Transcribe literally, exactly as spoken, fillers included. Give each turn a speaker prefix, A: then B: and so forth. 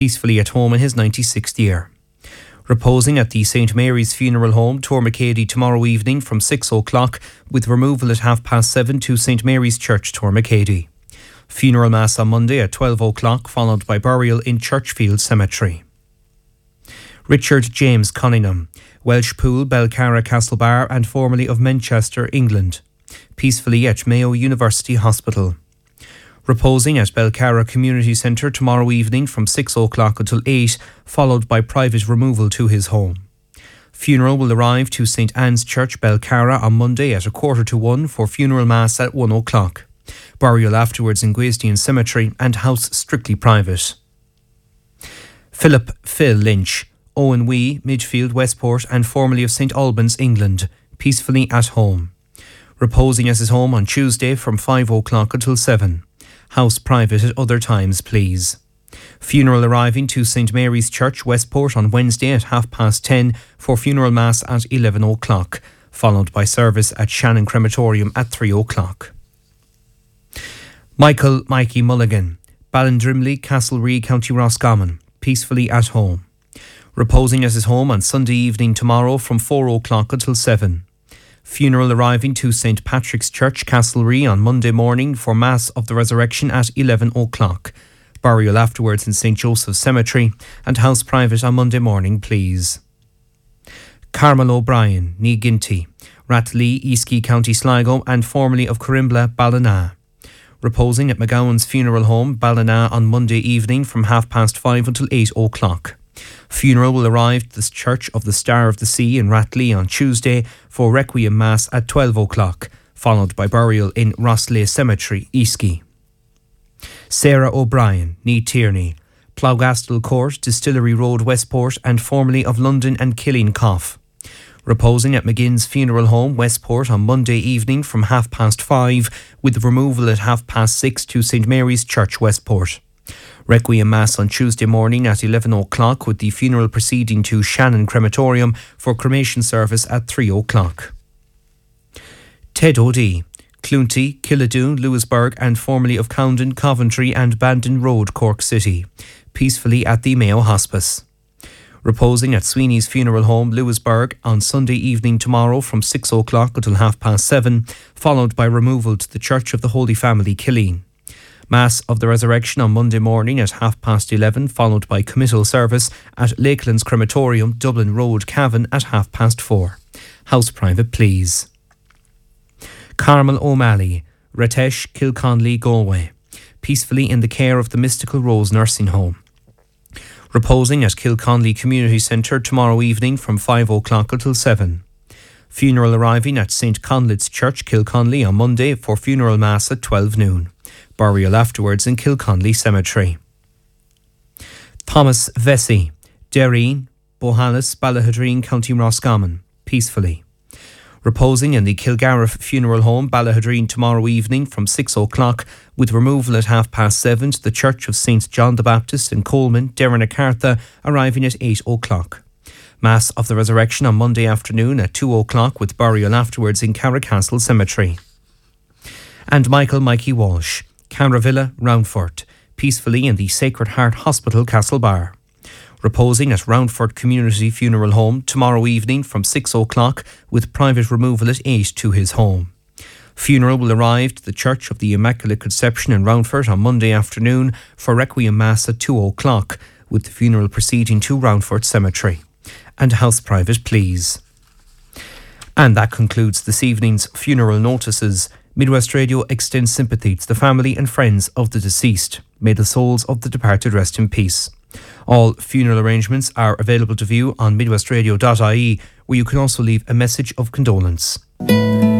A: peacefully at home in his ninety-sixth year. Reposing at the Saint Mary's Funeral Home, Tormacady, tomorrow evening from six o'clock, with removal at half past seven to Saint Mary's Church, Tormacady. Funeral Mass on Monday at twelve o'clock, followed by burial in Churchfield Cemetery. Richard James Cunningham, Welshpool, Belcarra, Castlebar and formerly of Manchester, England. Peacefully at Mayo University Hospital. Reposing at Belcarra Community Centre tomorrow evening from six o'clock until eight, followed by private removal to his home. Funeral will arrive to St Anne's Church, Belcarra on Monday at a quarter to one for funeral mass at one o'clock. Burial afterwards in Gweesdean Cemetery and house strictly private. Philip Phil Lynch, Owen Wee, Midfield, Westport and formerly of St Albans, England. Peacefully at home. Reposing at his home on Tuesday from five o'clock until seven. House private at other times, please. Funeral arriving to Saint Mary's Church, Westport on Wednesday at half past ten for funeral mass at eleven o'clock, followed by service at Shannon Crematorium at three o'clock. Michael Mikey Mulligan, Ballindrimley, Castlereagh, County Roscommon, peacefully at home. Reposing at his home on Sunday evening tomorrow from four o'clock until seven. Funeral arriving to Saint Patrick's Church, Castlereagh on Monday morning for Mass of the Resurrection at eleven o'clock. Burial afterwards in Saint Joseph's Cemetery and house private on Monday morning, please. Carmel O'Brien, Ní Ginty, Ratley, Eastkey, County Sligo and formerly of Corimbla, Ballina. Reposing at McGowan's Funeral Home, Ballina on Monday evening from half past five until eight o'clock. Funeral will arrive at the Church of the Star of the Sea in Ratley on Tuesday for Requiem Mass at twelve o'clock, followed by burial in Rosslea Cemetery, Eastkey. Sarah O'Brien, Ní Tierney, Plougastel Court, Distillery Road, Westport and formerly of London and Killincoff. Reposing at McGinn's Funeral Home, Westport on Monday evening from half past five, with removal at half past six to Saint Mary's Church, Westport. Requiem Mass on Tuesday morning at eleven o'clock, with the funeral proceeding to Shannon Crematorium for cremation service at three o'clock. Ted O'Dea, Cloonty, Killadoon, Lewisburg and formerly of Cowden, Coventry and Bandon Road, Cork City. Peacefully at the Mayo Hospice. Reposing at Sweeney's Funeral Home, Lewisburg on Sunday evening tomorrow from six o'clock until half past seven, followed by removal to the Church of the Holy Family, Killeen. Mass of the Resurrection on Monday morning at half past eleven, followed by committal service at Lakelands Crematorium, Dublin Road, Cavan at half past four. House private, please. Carmel O'Malley, Ratesh, Kilconley, Galway. Peacefully in the care of the Mystical Rose Nursing Home. Reposing at Kilconley Community Centre tomorrow evening from five o'clock until seven. Funeral arriving at Saint Conlit's Church, Kilconley on Monday for funeral mass at twelve noon. Burial afterwards in Kilconley Cemetery. Thomas Vesey, Derreen, Bohallis, Ballahadreen, County Roscommon. Peacefully. Reposing in the Kilgariff Funeral Home, Ballahadreen tomorrow evening from six o'clock, with removal at half past seven to the Church of Saint John the Baptist in Coleman, Derrinacartha, arriving at eight o'clock. Mass of the Resurrection on Monday afternoon at two o'clock, with burial afterwards in Carracastle Cemetery. And Michael Mikey Walsh, Canravilla, Roundfort, peacefully in the Sacred Heart Hospital, Castlebar. Reposing at Roundfort Community Funeral Home tomorrow evening from six o'clock, with private removal at eight to his home. Funeral will arrive to the Church of the Immaculate Conception in Roundfort on Monday afternoon for Requiem Mass at two o'clock, with the funeral proceeding to Roundfort Cemetery. And house private, please. And that concludes this evening's funeral notices. Midwest Radio extends sympathy to the family and friends of the deceased. May the souls of the departed rest in peace. All funeral arrangements are available to view on midwestradio dot I E, where you can also leave a message of condolence.